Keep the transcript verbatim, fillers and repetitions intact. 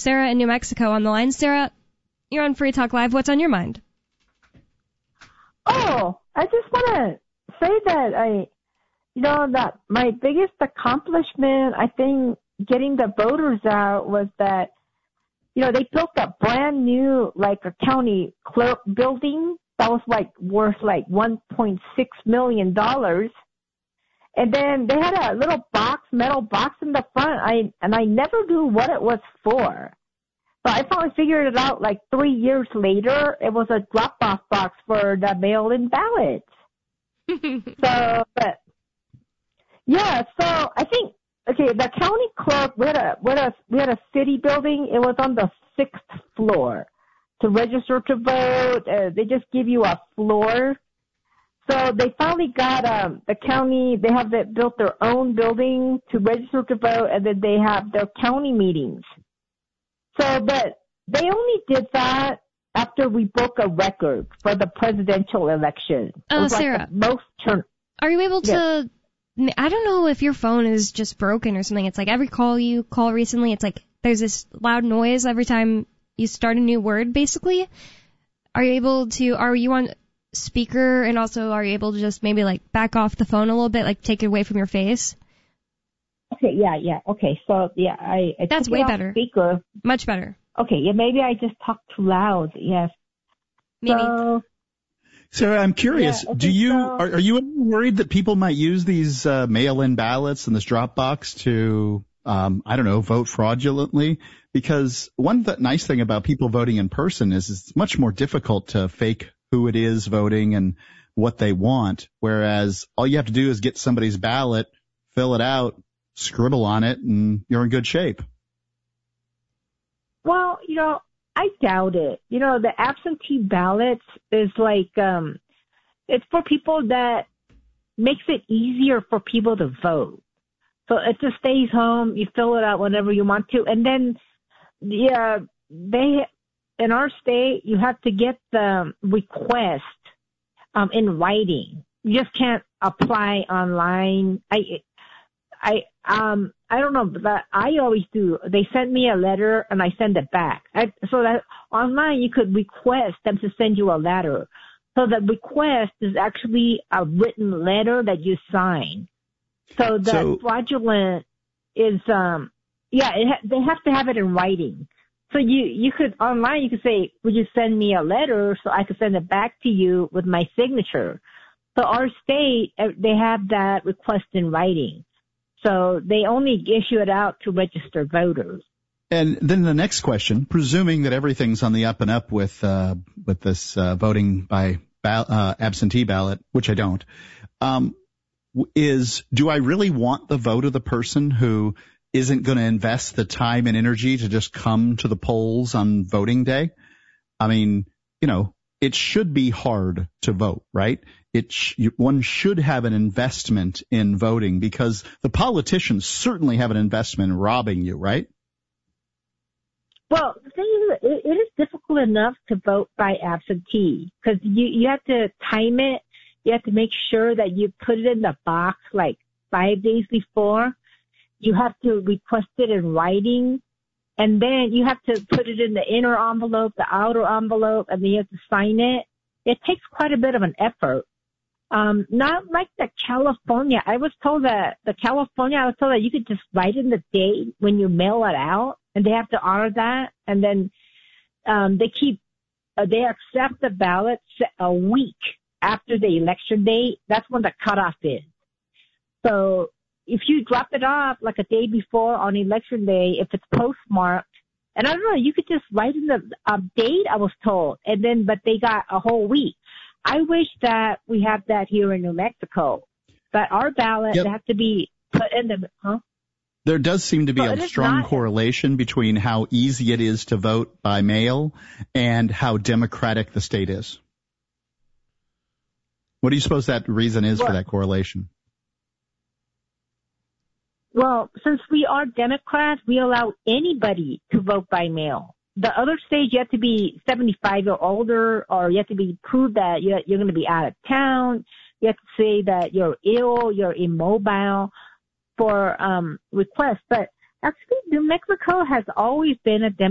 Sarah in New Mexico on the line. Sarah, you're on Free Talk Live. What's on your mind? Oh, I just want to say that I, you know, that my biggest accomplishment, I think, getting the voters out was that, you know, they built a brand new, like, a county clerk building that was, like, worth, like, one point six million dollars. And then they had a little box, metal box in the front, I and I never knew what it was for. But I finally figured it out, like, three years later. It was a drop-off box for the mail-in ballots. so, but, yeah, so I think, okay, the county clerk, we had a, we had a, we had a city building. It was on the sixth floor. To register to vote, uh, they just give you a floor. So they finally got um, the county, they have the, built their own building to register to vote, and then they have their county meetings. So, but they only did that after we broke a record for the presidential election. Oh, like Sarah, most turn- are you able to, yes. I don't know if your phone is just broken or something. It's like every call you call recently, it's like there's this loud noise every time you start a new word, basically. Are you able to, are you on speaker, and also are you able to just maybe like back off the phone a little bit, like take it away from your face? Okay, yeah, yeah. Okay, so yeah, I, I That's took way it off better. Speaker. Much better. Okay, yeah, maybe I just talked too loud. Yes. Maybe. So, Sarah, I'm curious. Yeah, okay, do you so, are, are you worried that people might use these uh, mail-in ballots and this drop box to, um, I don't know, vote fraudulently? Because one th- nice thing about people voting in person is it's much more difficult to fake who it is voting and what they want, whereas all you have to do is get somebody's ballot, fill it out, scribble on it, and you're in good shape. Well, you know, I doubt it. You know, the absentee ballots is like, um, it's for people that makes it easier for people to vote. So it just stays home, you fill it out whenever you want to, and then, yeah, they, in our state, you have to get the request um, in writing. You just can't apply online. I, I, um, I don't know, but I always do. They send me a letter and I send it back. I, so that online you could request them to send you a letter. So the request is actually a written letter that you sign. So the So, fraudulent is, um, yeah, it ha- they have to have it in writing. So you, you could, online, you could say, would you send me a letter so I could send it back to you with my signature? So our state, they have that request in writing. So they only issue it out to registered voters. And then the next question, presuming that everything's on the up and up with uh, with this uh, voting by ba- uh, absentee ballot, which I don't, um, is do I really want the vote of the person who isn't going to invest the time and energy to just come to the polls on voting day? I mean, you know, it should be hard to vote, right? It sh- one should have an investment in voting because the politicians certainly have an investment in robbing you, right? Well, the thing is, it, it is difficult enough to vote by absentee because you, you have to time it. You have to make sure that you put it in the box like five days before. You have to request it in writing. And then you have to put it in the inner envelope, the outer envelope, and then you have to sign it. It takes quite a bit of an effort. Um, not like the California. I was told that the California, I was told that you could just write in the date when you mail it out, and they have to honor that. And then um, they keep, uh, they accept the ballots a week after the election date. That's when the cutoff is. So if you drop it off like a day before on election day, if it's postmarked, and I don't know, you could just write in the uh, date, I was told, and then, but they got a whole week. I wish that we have that here in New Mexico, but our ballot Yep. has to be put in the, huh? There does seem to be Well, a it is strong not- correlation between how easy it is to vote by mail and how democratic the state is. What do you suppose that reason is Well- for that correlation? Well, since we are Democrats, we allow anybody to vote by mail. The other states, you have to be seventy-five or older, or you have to be prove that you're, you're going to be out of town. You have to say that you're ill, you're immobile for um requests. But actually, New Mexico has always been a Democrat.